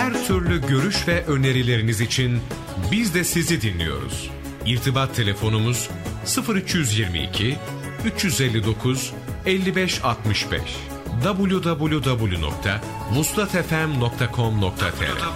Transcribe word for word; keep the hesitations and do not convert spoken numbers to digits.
Her türlü görüş ve önerileriniz için biz de sizi dinliyoruz. İrtibat telefonumuz sıfır üç yirmi iki üç elli dokuz elli beş altmış beş double-u double-u double-u nokta vuslat f m nokta com nokta t r